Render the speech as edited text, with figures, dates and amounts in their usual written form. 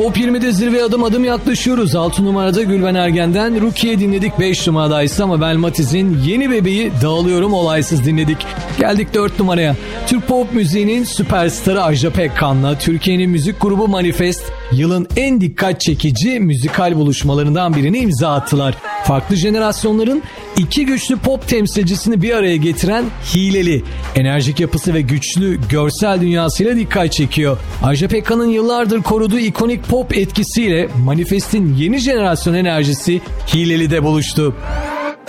Top 20'de zirveye adım adım yaklaşıyoruz. 6 numarada Gülben Ergen'den Rukiye dinledik. 5 numarada ise Mabel Matiz'in Yeni Bebeği Dağılıyorum Olaysız dinledik. Geldik 4 numaraya. Türk pop müziğinin süperstarı Ajda Pekkan'la Türkiye'nin müzik grubu Manifest yılın en dikkat çekici müzikal buluşmalarından birini imza attılar. Farklı jenerasyonların iki güçlü pop temsilcisini bir araya getiren Hileli, enerjik yapısı ve güçlü görsel dünyasıyla dikkat çekiyor. Ajda Pekkan'ın yıllardır koruduğu ikonik pop etkisiyle Manifest'in yeni jenerasyon enerjisi Hileli'de buluştu.